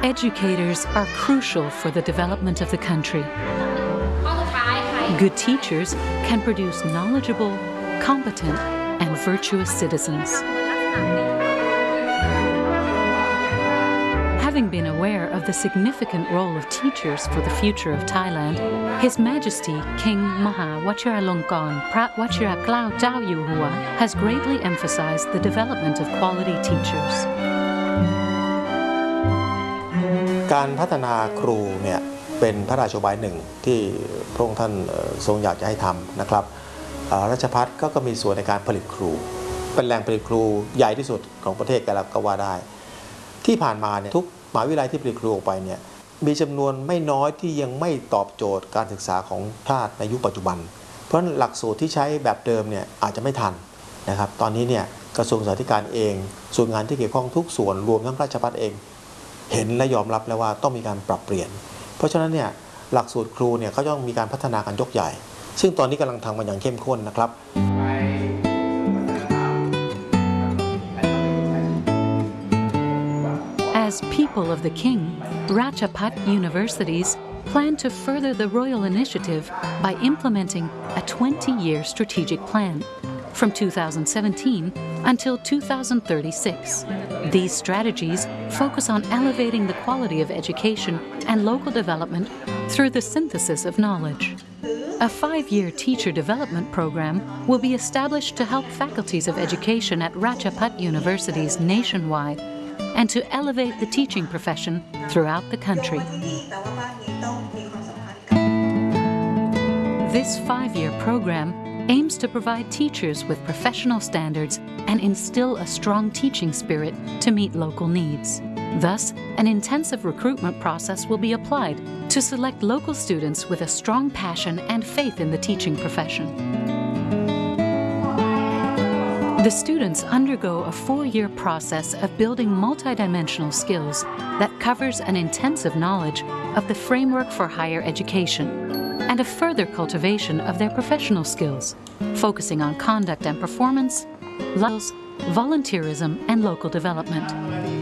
Educators are crucial for the development of the country. Good teachers can produce knowledgeable, competent, and virtuous citizens. Having been aware of the significant role of teachers for the future of Thailand, His Majesty King Maha Vajiralongkorn Phra Vajiraklao Chao Yu Hua has greatly emphasized the development of quality teachers. การพัฒนาครูเนี่ยเป็นพระราชบัญญัติหนึ่งที่พระองค์ท่านทรงอยากจะให้ทำนะครับราชภัฏก็มีส่วนในการผลิตครูเป็นแหล่งผลิตครูใหญ่ที่สุดของประเทศก็ว่าได้ที่ผ่านมาเนี่ยทุกมหาวิทยาลัยที่ผลิตครูออกไปเนี่ยมีจำนวนไม่น้อยที่ยังไม่ตอบโจทย์การศึกษาของชาติในยุคปัจจุบันเพราะหลักสูตรที่ใช้แบบเดิมเนี่ยอาจจะไม่ทันนะครับตอนนี้เนี่ยกระทรวงศึกษาธิการเองส่วนงานที่เกี่ยวข้องทุกส่วนรวมทั้งราชภัฏเองเห็นและยอมรับแล้วว่าต้องมีการปรับเปลี่ยนเพราะฉะนั้นเนี่ยหลักสูตรครูเนี่ยก็ต้องมีการพัฒนากันยกใหญ่ซึ่งตอนนี้กำลังทำกันอย่างเข้มข้นนะครับ As people of the king, Ratchapat universities plan to further the royal initiative by implementing a 20-year strategic plan from 2017 until 2036. These strategies focus on elevating the quality of education and local development through the synthesis of knowledge. A 5-year teacher development program will be established to help faculties of education at Ratchapat universities nationwide and to elevate the teaching profession throughout the country. This 5-year program aims to provide teachers with professional standards and instill a strong teaching spirit to meet local needs. Thus, an intensive recruitment process will be applied to select local students with a strong passion and faith in the teaching profession. The students undergo a 4-year process of building multidimensional skills that covers an intensive knowledge of the framework for higher education and a further cultivation of their professional skills, focusing on conduct and performance, volunteerism, and local development.